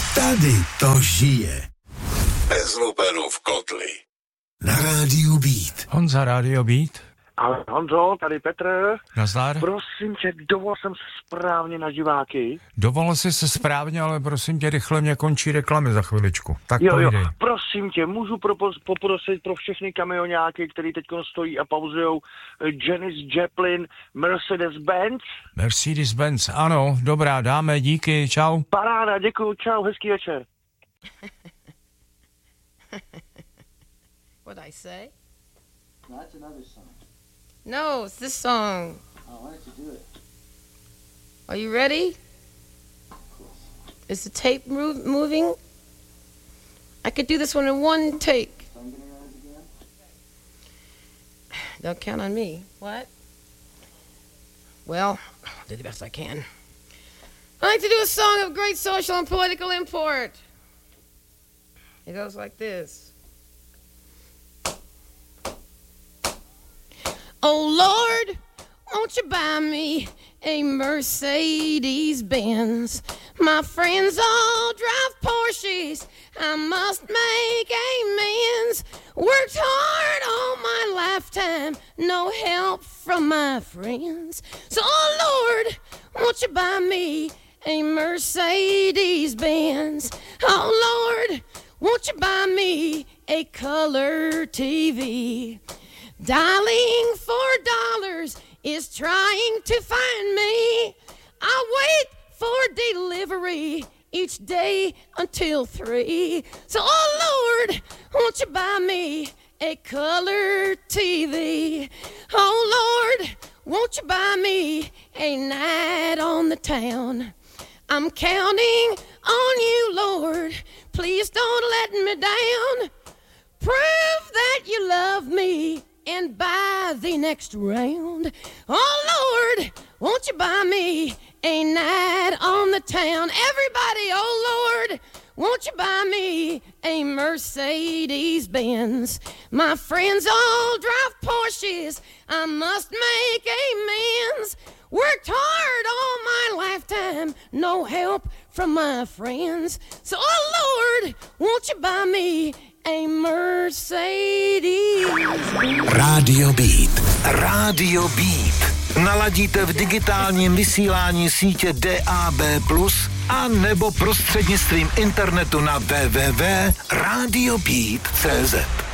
Tady to žije. Bez lupenu v kotli. Na rádiu Beat. Honza, rádio Beat. Ale Honzo, tady Petr. Nazdar. Prosím tě, dovol jsem se správně na diváky. Dovolil jsi se správně, ale prosím tě, rychle mě končí reklamy za chviličku. Tak Jo, povídej. prosím tě, můžu poprosit pro všechny kamionáky, který teď stojí a pauzujou Janis Joplin, Mercedes-Benz. Mercedes-Benz, ano, dobrá, dáme, díky, čau. Paráda, děkuju, čau, hezký večer. What'd I say? No, that's another song. No, it's this song. Oh, why don't you do it? Are you ready? Is the tape moving? I could do this one in one take. So I'm getting on it again? Don't count on me. What? Well, I'll do the best I can. I like to do a song of great social and political import. It goes like this. Oh Lord, won't you buy me a Mercedes-Benz? My friends all drive Porsches, I must make amends. Worked hard all my lifetime, no help from my friends. So oh Lord, won't you buy me a Mercedes-Benz? Oh Lord, won't you buy me a color TV? Dialing $4 is trying to find me. I wait for delivery each day until 3. So, oh Lord, won't you buy me a color TV? Oh Lord, won't you buy me a night on the town? I'm counting on you, Lord. Please don't let me down. Prove that you love me and buy the next round. Oh Lord, won't you buy me a night on the town? Everybody, oh Lord, won't you buy me a Mercedes-Benz? My friends all drive Porsches, I must make amends. Worked hard all my lifetime, no help from my friends. So oh Lord, won't you buy me a Mercedes? Rádio Beat. Rádio Beat. Naladíte v digitálním vysílání sítě DAB+, a nebo prostřednictvím internetu na www.radiobeat.cz.